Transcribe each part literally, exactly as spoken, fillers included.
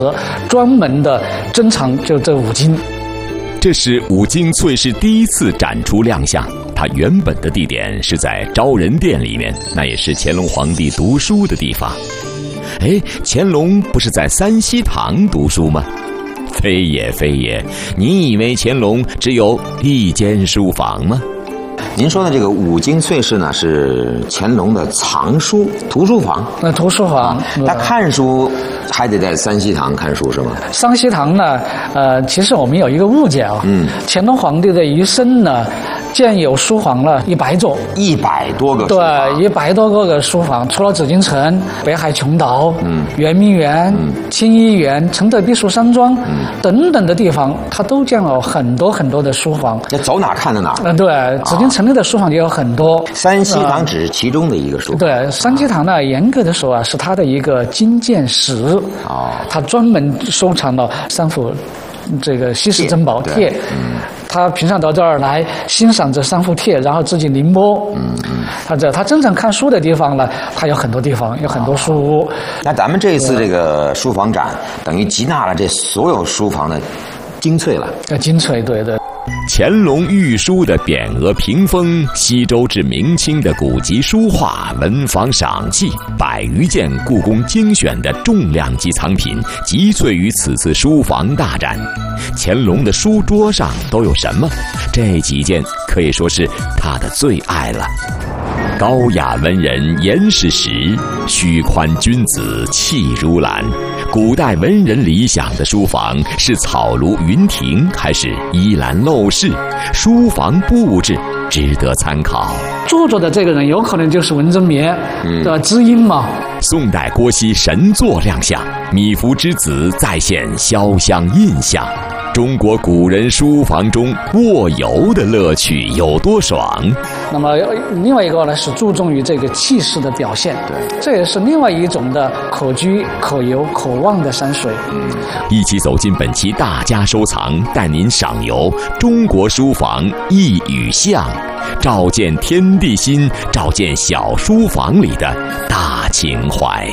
专门的珍藏就这五经。 这是五经翠式第一次展出亮相，它原本的地点是在昭仁殿里面，那也是乾隆皇帝读书的地方。哎，乾隆不是在三希堂读书吗？非也非也，你以为乾隆只有一间书房吗？ 您说的这个五经翠式呢，是乾隆的藏书图书房。 那图书房， 啊、他看书还得在三希堂看书是吗？ 三希堂呢，呃，其实我们有一个误解啊、哦。嗯。乾隆皇帝的余生呢，建有书房了一百座， 一百多个书房。 对，一百多个个书房，除了紫禁城、北海琼岛、嗯、圆明园、嗯、清漪园、承德避暑山庄、嗯、等等的地方，它都建了很多很多的书房。 这走哪看到哪。 嗯、呃，对，紫禁城内的书房也有很多。 三希堂只是其中的一个书房。 对，三希堂呢，严格的说啊，是它的一个金鉴室。哦。它专门收藏了三幅这个稀世珍宝帖。嗯。他平常到这儿来欣赏这三幅帖，然后自己临摹。嗯嗯。他这他真正看书的地方呢，他有很多地方，有很多书屋。 那咱们这一次这个书房展，等于集纳了这所有书房的精粹了。 呃，精粹，对对。 乾隆御书的匾额屏风，西周至明清的古籍书画、文房赏器，百余件故宫精选的重量级藏品，集萃于此次书房大展。乾隆的书桌上都有什么？这几件可以说是他的最爱了。高雅文人严世石，虚宽君子气如兰。古代文人理想的书房是草庐云亭还是依兰陋室？书房布置值得参考。 著作的这个人有可能就是文征明的知音嘛。 宋代郭熙神作亮相，米芾之子再现潇湘印象。中国古人书房中卧游的乐趣有多爽？ 那么另外一个呢，是注重于这个气势的表现。对，这也是另外一种的可居、可游、可望的山水。 嗯，一起走进本期大家收藏，带您赏游中国书房意与象，照见天地心，照见小书房里的大情怀。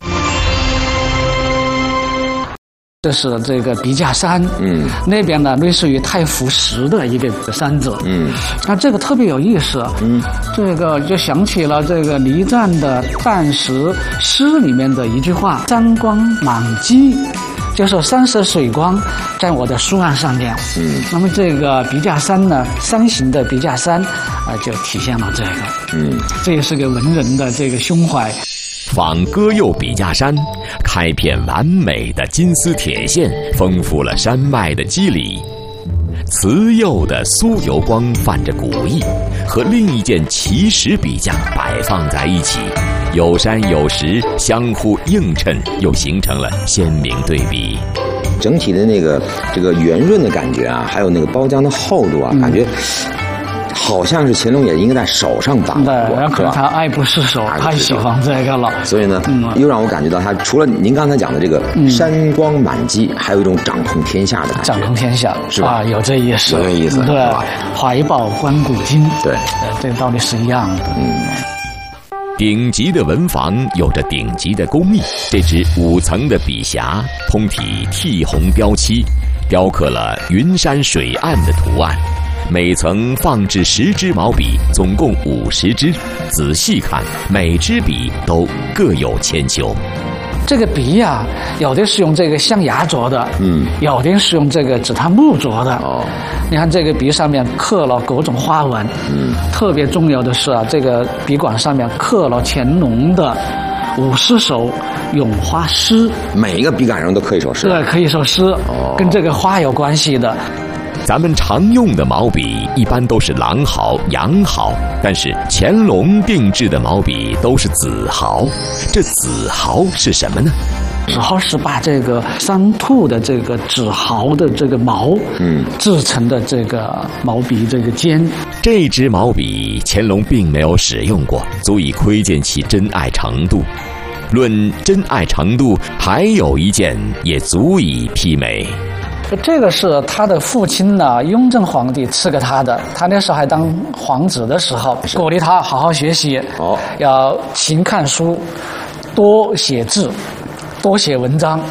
这是这个笔架山，嗯，那边呢类似于太傅石的一个山子，嗯，那这个特别有意思，嗯，这个就想起了这个黎赞的《淡石诗》里面的一句话：“山光满基”，就是山色水光在我的书案上面，嗯，那么这个笔架山呢，山形的笔架山啊、呃，就体现了这个，嗯，这也是个文人的这个胸怀。 仿歌釉笔架山，开片完美的金丝铁线，丰富了山脉的肌理。瓷釉的酥油光泛着古意，和另一件奇石笔架摆放在一起，有山有石，相互映衬，又形成了鲜明对比。 整体的那个这个圆润的感觉啊，还有那个包浆的厚度啊，嗯、感觉。好像是乾隆也应该在手上把握， 对，可能他爱不释手，太喜欢这个了。 所以呢，嗯、又让我感觉到他除了您刚才讲的这个山光满基，嗯、还有一种掌控天下的感觉。 掌控天下是吧？ 啊，有这意思， 有这意思， 对，怀抱观古今， 对， 这个道理是一样的。嗯。 顶级的文房有着顶级的工艺，这支五层的笔匣，通体剔红雕漆，雕刻了云山水岸的图案。每层放置十支毛笔，总共五十支。仔细看，每支笔都各有千秋。 这个笔呀、啊，有的是用这个象牙做的，嗯，有的是用这个紫檀木做的。哦，你看这个笔上面刻了各种花纹，嗯，特别重要的是啊，这个笔管上面刻了乾隆的五十首咏花诗， 每一个笔杆上都刻一首诗。 对，刻一首诗，哦，跟这个花有关系的。 咱们常用的毛笔一般都是狼毫、羊毫，但是乾隆定制的毛笔都是紫毫。这紫毫是什么呢？ 紫毫是把这个山兔的这个紫毫的这个毛，嗯，制成的这个毛笔这个尖。 这支毛笔乾隆并没有使用过，足以窥见其珍爱程度。论珍爱程度，还有一件也足以媲美。 这个是他的父亲呢，雍正皇帝赐给他的。他那时候还当皇子的时候，鼓励他好好学习，哦，要勤看书，多写字，多写文章。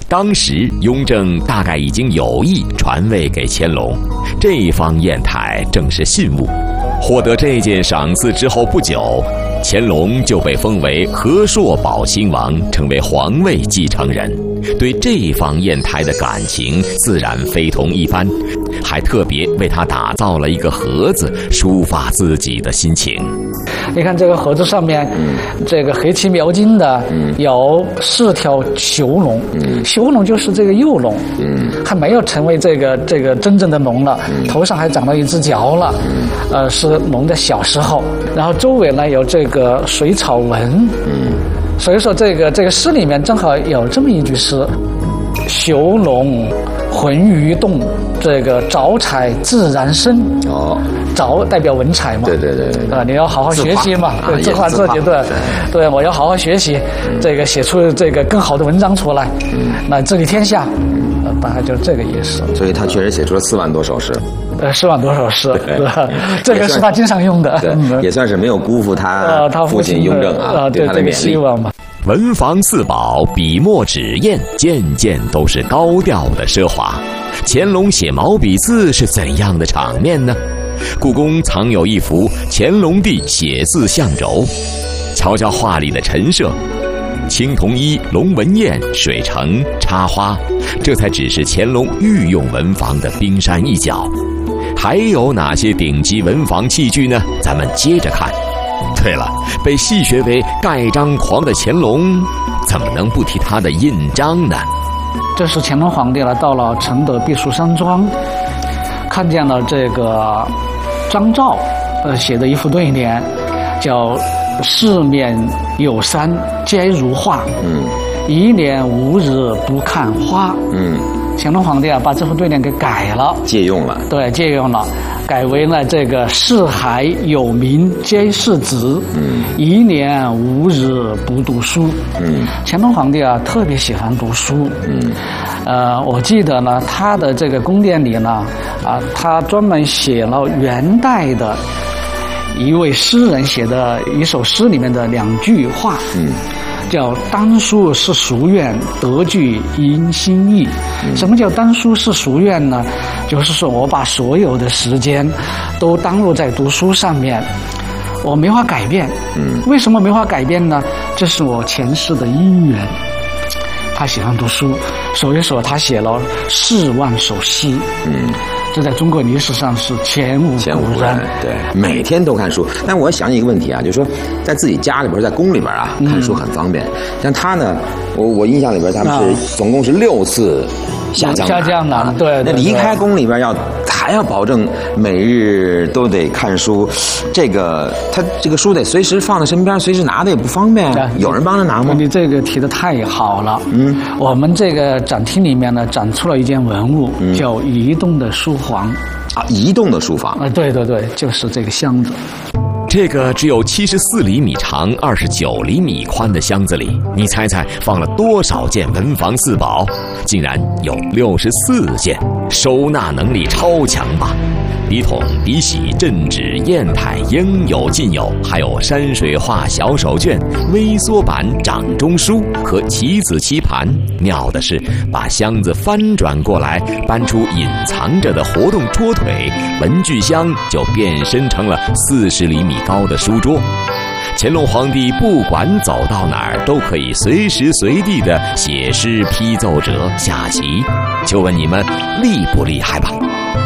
当时雍正大概已经有意传位给乾隆，这方砚台正是信物。获得这件赏赐之后不久，乾隆就被封为和硕宝亲王，成为皇位继承人，对这方砚台的感情自然非同一般，还特别为他打造了一个盒子，抒发自己的心情。 你看这个盒子上面，嗯、这个黑漆描金的，嗯、有四条囚龙，嗯、囚龙就是这个幼龙，嗯、还没有成为这个这个真正的龙了，嗯、头上还长了一只角了，嗯、呃，是龙的小时候。然后周围呢有这个水草纹，嗯、所以说这个这个诗里面正好有这么一句诗：囚龙浑于动，这个藻彩自然生。哦，藻代表文采嘛， 对对对对， 啊，你要好好学习嘛，对，自画自己，对，对，我要好好学习，这个写出这个更好的文章出来，嗯，那治理天下，呃，大概就是这个意思。 所以他确实写出了四万多首诗， 呃，四万多首诗，对吧？这个是他经常用的， 对，也算是没有辜负他父亲雍正啊对他的勉励嘛。 文房四宝，笔墨纸砚，件件都是高调的奢华。乾隆写毛笔字是怎样的场面呢？故宫藏有一幅乾隆帝写字相轴，瞧瞧画里的陈设，青铜衣、龙纹砚、水城、插花，这才只是乾隆御用文房的冰山一角。还有哪些顶级文房器具呢？咱们接着看。对了，被戏谑为盖章狂的乾隆，怎么能不提他的印章呢？ 这是乾隆皇帝了，到了承德避暑山庄，看见了这个张照呃写的一副对联，叫“四面有山皆如画，嗯，一年无日不看花”。嗯，乾隆皇帝啊，把这副对联给改了， 借用了， 对，借用了，改为了这个“四海有名皆是子，嗯，一年无日不读书”。嗯，乾隆皇帝啊，特别喜欢读书。嗯，呃，我记得呢，他的这个宫殿里呢，啊，他专门写了元代的一位诗人写的一首诗里面的两句话。嗯。叫当书是孰怨，得具因心意。什么叫当书是孰怨呢？就是说我把所有的时间都耽误在读书上面，我没法改变。嗯，为什么没法改变呢？这是我前世的因缘。他喜欢读书，所以说他写了四万首诗。嗯，这在中国历史上是前无古人。 对，每天都看书。但我想起一个问题啊，就是说在自己家里边，在宫里边啊，看书很方便。像他呢，我我印象里边，他们是总共是六次下江下江南。对， 那离开宫里边要还要保证每日都得看书，这个他这个书得随时放在身边，随时拿的也不方便。有人帮他拿吗？ 你这个提的太好了。嗯，我们这个展厅里面呢，展出了一件文物，嗯、叫移动的书房。 啊，移动的书房啊，对对对，就是这个箱子。 这个只有七十四厘米长、二十九厘米宽的箱子里，你猜猜放了多少件文房四宝？竟然有六十四件，收纳能力超强吧？笔筒、笔洗、镇纸、砚台应有尽有，还有山水画小手绢、微缩版掌中书和棋子棋盘。妙的是，把箱子翻转过来，搬出隐藏着的活动桌腿，文具箱就变身成了四十厘米高的书桌。乾隆皇帝不管走到哪儿，都可以随时随地的写诗、批奏折、下棋。就问你们厉不厉害吧？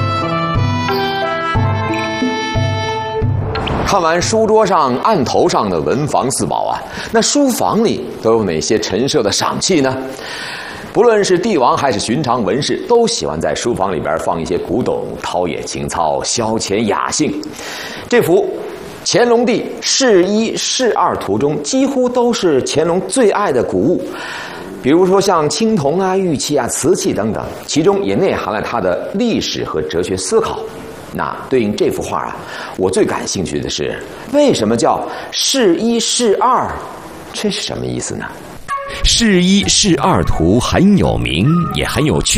看完书桌上、案头上的文房四宝啊，那书房里都有哪些陈设的赏器呢？不论是帝王还是寻常文士，都喜欢在书房里边放一些古董，陶冶情操，消遣雅兴。这幅乾隆帝试一试二图中，几乎都是乾隆最爱的古物，比如说像青铜啊、玉器啊、瓷器等等，其中也内含了他的历史和哲学思考。那对应这幅画啊，我最感兴趣的是，为什么叫试一试二？这是什么意思呢？ 试一试二图很有名，也很有趣。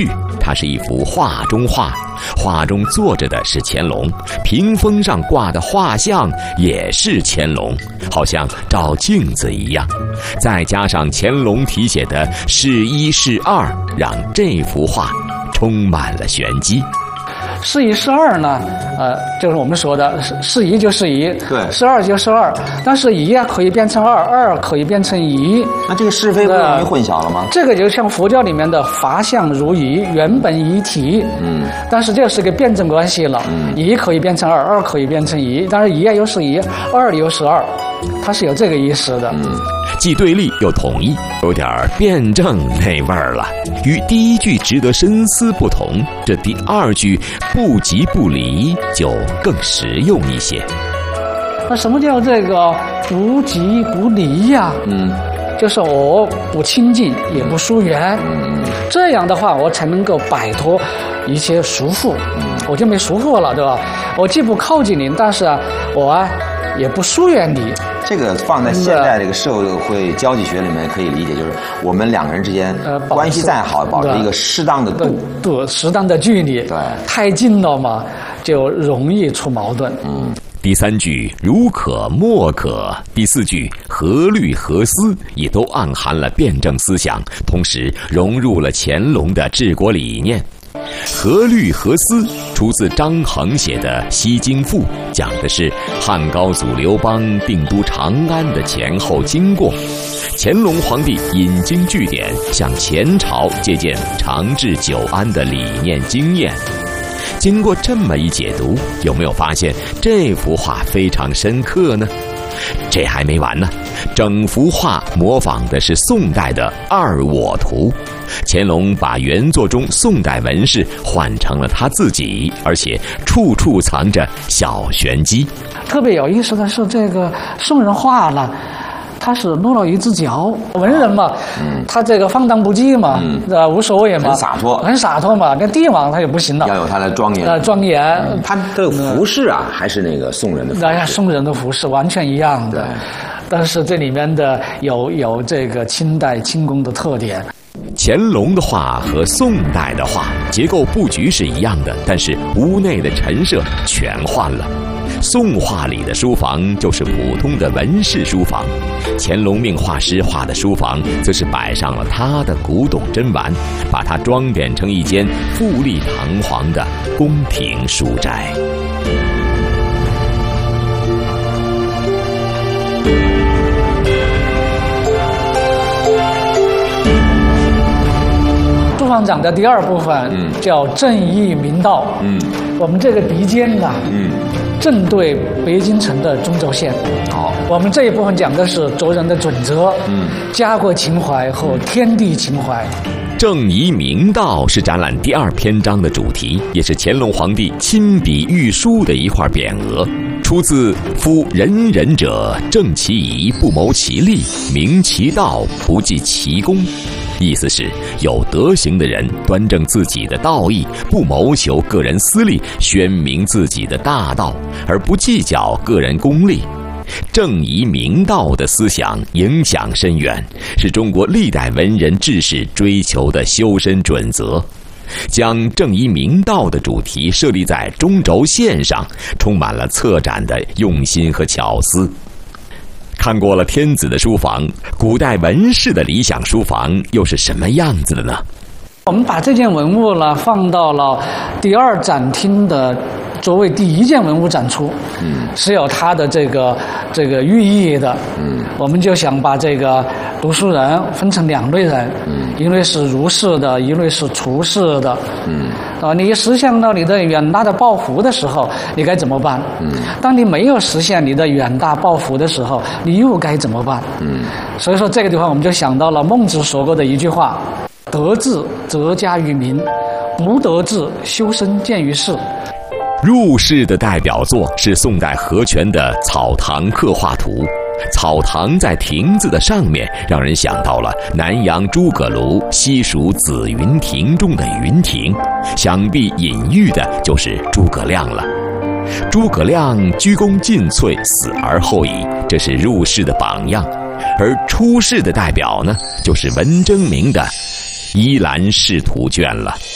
它是一幅画中画，画中坐着的是乾隆，屏风上挂的画像也是乾隆，好像照镜子一样。再加上乾隆题写的是一是二，让这幅画充满了玄机。 是一是二呢，呃，就是我们说的是是一就是一， 对， 是二就是二，但是一啊可以变成二，二可以变成一， 那这个是非不容易混淆了吗？ 这个就像佛教里面的法相如一，原本一体，嗯，但是这是个辩证关系了，嗯，一可以变成二，二可以变成一，但是一啊又是一，二又是二，它是有这个意思的，嗯。 既对立又统一，有点辩证那味儿了。与第一句值得深思不同，这第二句不即不离就更实用一些。 那什么叫这个不即不离呀？嗯，就是我不亲近也不疏远，嗯，这样的话我才能够摆脱一些束缚，嗯，我就没束缚了，对吧？我既不靠近你，但是啊，我啊也不疏远你。 这个放在现在这个社会交际学里面可以理解，就是我们两个人之间关系再好，保持一个适当的度， 度适当的距离。 对， 太近了嘛，就容易出矛盾。 嗯。第三句如可莫可，第四句何虑何思，也都暗含了辩证思想，同时融入了乾隆的治国理念。何虑何思出自张衡写的《西京赋》，讲的是汉高祖刘邦定都长安的前后经过。乾隆皇帝引经据典，向前朝借鉴长治久安的理念经验。经过这么一解读，有没有发现这幅画非常深刻呢？这还没完呢，整幅画模仿的是宋代的二我图。乾隆把原作中宋代纹饰换成了他自己，而且处处藏着小玄机。 特别有意思的是，这个宋人画了，他是露了一只脚，文人嘛，嗯、他这个放荡不羁嘛，嗯、呃，无所谓嘛， 很洒脱， 很洒脱嘛。跟帝王他也不行了， 要有他的庄严， 呃，庄严。 嗯、他的服饰啊，嗯、还是那个宋人的服饰， 哎呀，宋人的服饰完全一样的，但是这里面的有有这个清代清宫的特点。 乾隆的画和宋代的画结构布局是一样的，但是屋内的陈设全换了。宋画里的书房就是普通的文士书房，乾隆命画师画的书房则是摆上了他的古董珍玩，把它装点成一间富丽堂皇的宫廷书斋。 书房讲的第二部分，嗯，叫正义明道。嗯，我们这个鼻尖呢，嗯，正对北京城的中轴线。好，我们这一部分讲的是做人的准则，嗯，家国情怀和天地情怀。 正义明道是展览第二篇章的主题，也是乾隆皇帝亲笔御书的一块匾额，出自“夫仁人者，正其仪，不谋其利，明其道，不计其功”。意思是有德行的人端正自己的道义，不谋求个人私利，宣明自己的大道，而不计较个人功利。正义明道的思想影响深远，是中国历代文人志士追求的修身准则。将正义明道的主题设立在中轴线上，充满了策展的用心和巧思。看过了天子的书房，古代文士的理想书房又是什么样子的呢？ 我们把这件文物呢放到了第二展厅的作为第一件文物展出，嗯，是有它的这个这个寓意的，嗯，我们就想把这个读书人分成两类人，嗯，一类是儒士的，一类是处士的，嗯，啊，你实现到你的远大的抱负的时候，你该怎么办？嗯，当你没有实现你的远大抱负的时候，你又该怎么办？嗯，所以说这个地方我们就想到了孟子说过的一句话：得志则加于民，不得志修身见于世。 入世的代表作是宋代何权的《草堂刻画图》，草堂在亭子的上面，让人想到了南阳诸葛庐西蜀紫云亭中的云亭，想必隐喻的就是诸葛亮了。诸葛亮鞠躬尽瘁，死而后已，这是入世的榜样。而出世的代表呢，就是文征明的《宜兰仕途卷》了。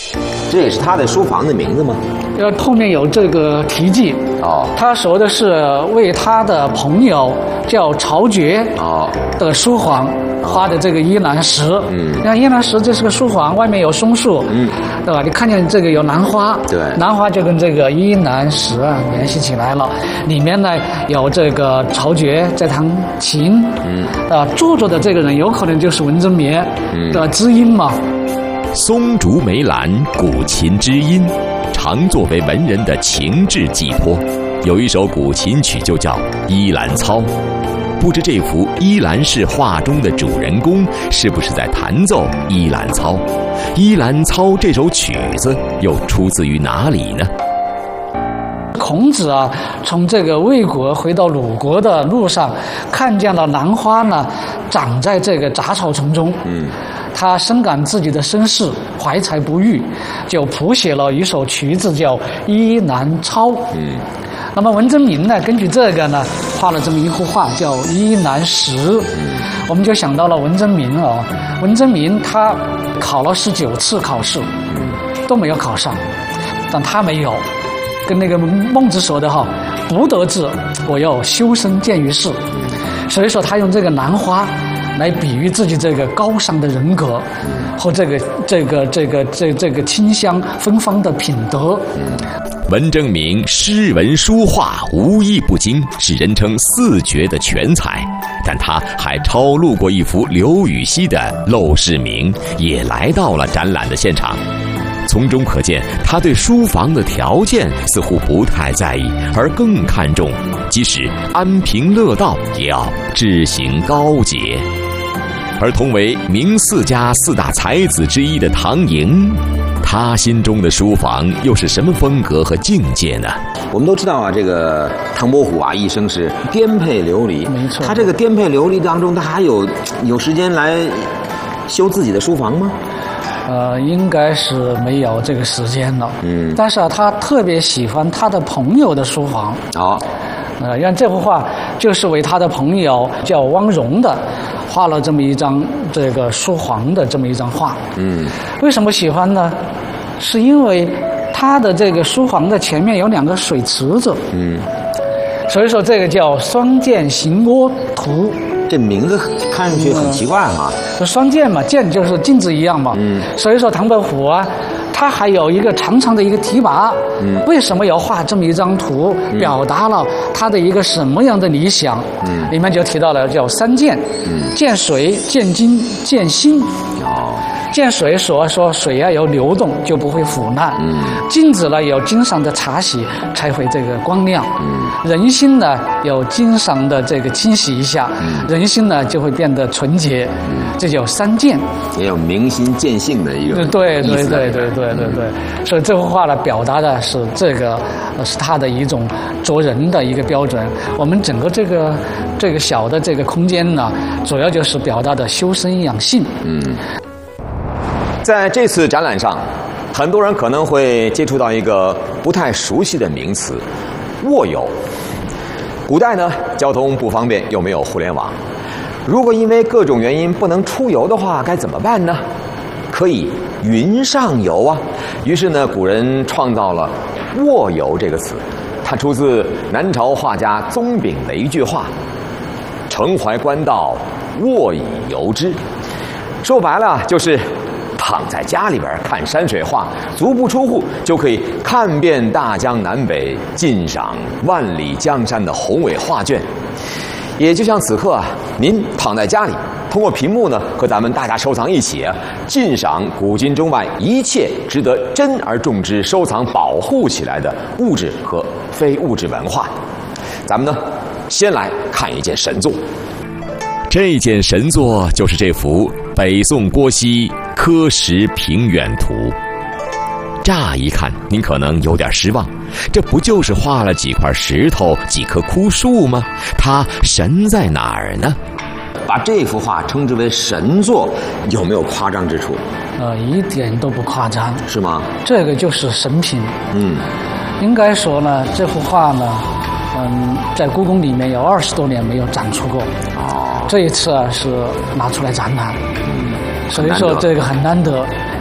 这也是他的书房的名字吗？ 呃，后面有这个题记。 哦， 他说的是为他的朋友叫曹觉哦的书房画的这个依兰石。嗯，你看依兰石这是个书房，外面有松树，嗯，对吧？你看见这个有兰花， 对， 兰花就跟这个依兰石啊联系起来了。里面呢有这个曹觉在弹琴，嗯，啊，坐着的这个人有可能就是文征明的知音嘛。 松竹梅兰，古琴知音，常作为文人的情志寄托。有一首古琴曲就叫《依兰操》，不知这幅依兰氏画中的主人公是不是在弹奏依兰操？依兰操这首曲子又出自于哪里呢？ 孔子啊，从这个魏国回到鲁国的路上，看见了兰花呢，长在这个杂草丛中。嗯，他深感自己的身世，怀才不遇，就谱写了一首曲子，叫《依兰操》。嗯，那么文征明呢，根据这个呢，画了这么一幅画，叫《依兰石》。嗯，我们就想到了文征明啊，文征明他考了十九次考试，都没有考上，但他没有。跟那个孟子说的哈，不得志，我要修身见于世。所以说他用这个兰花来比喻自己这个高尚的人格和这个这个这个这这个清香芬芳的品德。 文征明诗文书画无一不精，是人称四绝的全才。但他还抄录过一幅刘禹锡的《陋室铭》，也来到了展览的现场。从中可见，他对书房的条件似乎不太在意，而更看重即使安贫乐道也要志行高洁。而同为明四家四大才子之一的唐寅，他心中的书房又是什么风格和境界呢？ 我们都知道啊，这个唐伯虎啊，一生是颠沛流离。 没错， 他这个颠沛流离当中，他还有有时间来修自己的书房吗？ 呃，应该是没有这个时间了。嗯，但是啊，他特别喜欢他的朋友的书房。 哦， 呃，因为这幅画就是为他的朋友叫汪荣的画了这么一张这个书房的这么一张画。嗯，为什么喜欢呢？是因为他的这个书房的前面有两个水池子。嗯，所以说这个叫双剑行窝图。 这名字看上去很奇怪哈、 嗯，双剑嘛，剑就是镜子一样嘛。嗯，所以说唐伯虎啊，他还有一个长长的一个提拔。嗯，为什么要画这么一张图，表达了他的一个什么样的理想？嗯，里面就提到了叫三见，嗯，见水、见金、见心。哦。见水所说水啊有流动就不会腐烂，嗯，镜子呢有经常的擦洗才会这个光亮，嗯，人心呢有经常的这个清洗一下，嗯，人心呢就会变得纯洁，嗯，这叫三见， 也有明心见性的一个对对对对对对对对，所以这幅画呢表达的是这个是他的一种做人的一个标准。我们整个这个这个小的这个空间呢，主要就是表达的修身养性，嗯。 在这次展览上，很多人可能会接触到一个不太熟悉的名词——卧游。古代呢，交通不方便，又没有互联网，如果因为各种原因不能出游的话，该怎么办呢？可以云上游啊。于是呢，古人创造了“卧游”这个词，它出自南朝画家宗炳的一句话：“城怀官道，卧以游之。”说白了就是躺在家里边看山水画，足不出户就可以看遍大江南北，尽赏万里江山的宏伟画卷。也就像此刻啊，您躺在家里，通过屏幕呢，和咱们大家收藏一起啊，尽赏古今中外一切值得珍而重之、收藏保护起来的物质和非物质文化。咱们呢，先来看一件神作。 这件神作就是这幅北宋郭熙《刻石平远图》。乍一看，您可能有点失望，这不就是画了几块石头、几棵枯树吗？它神在哪儿呢？ 把这幅画称之为神作，有没有夸张之处？ 呃，一点都不夸张， 是吗？ 这个就是神品。嗯，应该说呢，这幅画呢，嗯，在故宫里面有二十多年没有展出过。哦，这一次啊是拿出来展览。嗯，所以说这个很难得。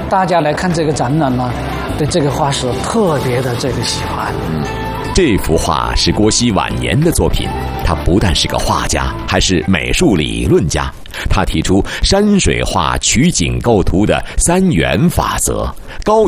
大家来看这个展览呢，对这个画师特别的这个喜欢。 嗯，这幅画是郭熙晚年的作品，他不但是个画家，还是美术理论家。他提出山水画取景构图的三元法则，高